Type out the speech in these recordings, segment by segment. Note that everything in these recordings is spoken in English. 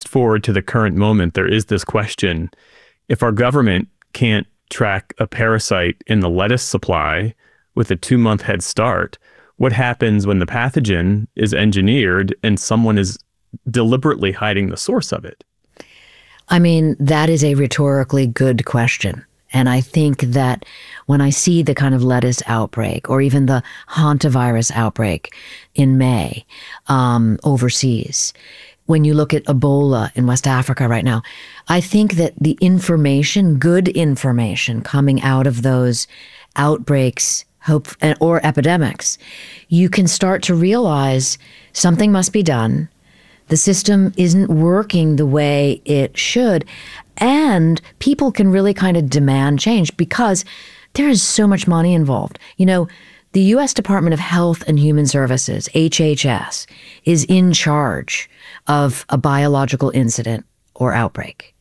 forward to the current moment, there is this question: if our government can't track a parasite in the lettuce supply with a 2-month head start, what happens when the pathogen is engineered and someone is deliberately hiding the source of it? I mean, that is a rhetorically good question. And I think that when I see the kind of lettuce outbreak or even the hantavirus outbreak in May overseas, when you look at Ebola in West Africa right now, I think that the information, good information coming out of those outbreaks or epidemics, you can start to realize something must be done. The system isn't working the way it should. And people can really kind of demand change because there is so much money involved. You know, the U.S. Department of Health and Human Services, HHS, is in charge of a biological incident or outbreak.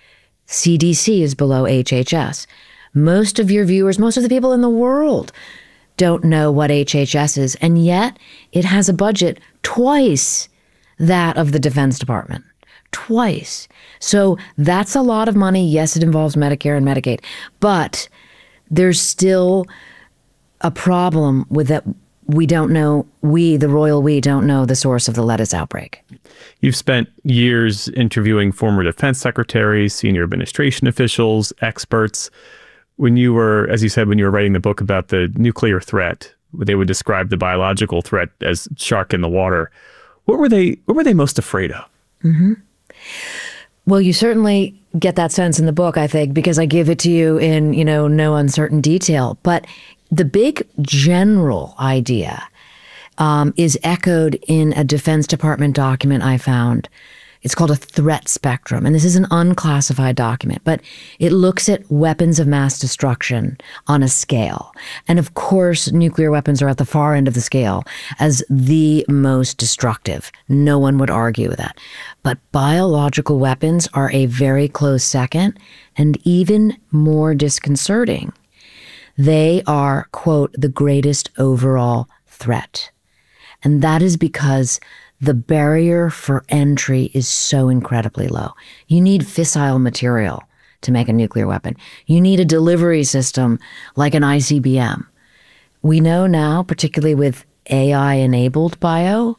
CDC is below HHS. Most of your viewers, most of the people in the world don't know what HHS is, and yet it has a budget twice that of the Defense Department. Twice. So that's a lot of money. Yes, it involves Medicare and Medicaid, but there's still a problem with that. We don't know, the royal we don't know the source of the lettuce outbreak. You've spent years interviewing former defense secretaries, senior administration officials, experts. When you were, as you said, when you were writing the book about the nuclear threat, they would describe the biological threat as shark in the water. What were they most afraid of? Mm-hmm. Well, you certainly get that sense in the book, I think, because I give it to you in, no uncertain detail. But the big general idea is echoed in a Defense Department document I found. It's called a threat spectrum. And this is an unclassified document, but it looks at weapons of mass destruction on a scale. And of course, nuclear weapons are at the far end of the scale as the most destructive. No one would argue with that. But biological weapons are a very close second and even more disconcerting. They are, quote, the greatest overall threat. And that is because the barrier for entry is so incredibly low. You need fissile material to make a nuclear weapon. You need a delivery system like an ICBM. We know now, particularly with AI-enabled bio,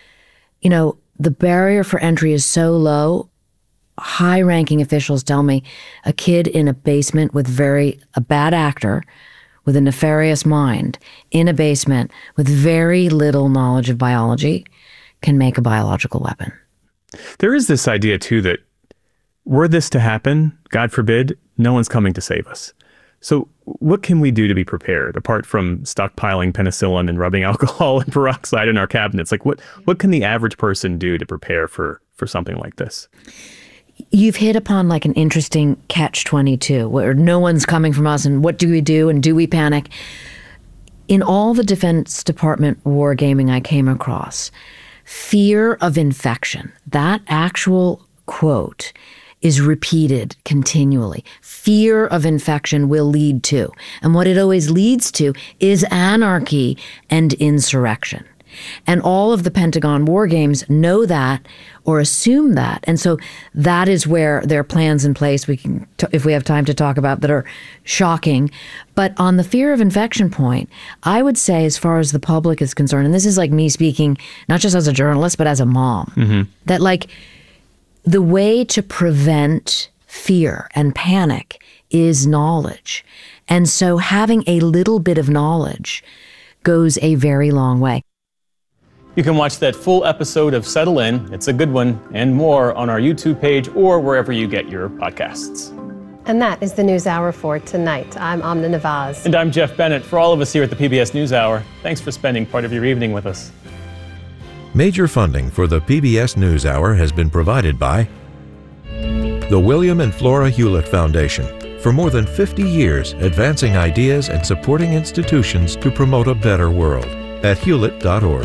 the barrier for entry is so low. High-ranking officials tell me a kid in a basement with a bad actor with a nefarious mind in a basement with very little knowledge of biology can make a biological weapon. There is this idea, too, that were this to happen, God forbid, no one's coming to save us. So what can we do to be prepared, apart from stockpiling penicillin and rubbing alcohol and peroxide in our cabinets? Like, what can the average person do to prepare for something like this? You've hit upon like an interesting catch-22, where no one's coming from us, and what do we do, and do we panic? In all the Defense Department wargaming I came across, fear of infection, that actual quote is repeated continually. Fear of infection will lead to. And what it always leads to is anarchy and insurrection. And all of the Pentagon war games know that or assume that. And so that is where there are plans in place we can, if we have time to talk about, that are shocking. But on the fear of infection point, I would say, as far as the public is concerned, and this is like me speaking, not just as a journalist, but as a mom, that like the way to prevent fear and panic is knowledge. And so having a little bit of knowledge goes a very long way. You can watch that full episode of Settle In, it's a good one, and more on our YouTube page or wherever you get your podcasts. And that is the NewsHour for tonight. I'm Amna Nawaz. And I'm Jeff Bennett. For all of us here at the PBS NewsHour, thanks for spending part of your evening with us. Major funding for the PBS NewsHour has been provided by the William and Flora Hewlett Foundation. For more than 50 years, advancing ideas and supporting institutions to promote a better world at hewlett.org.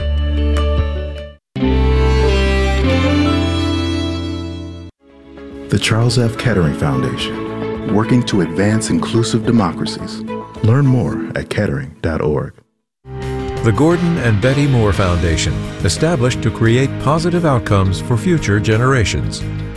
The Charles F. Kettering Foundation, working to advance inclusive democracies. Learn more at kettering.org. The Gordon and Betty Moore Foundation, established to create positive outcomes for future generations.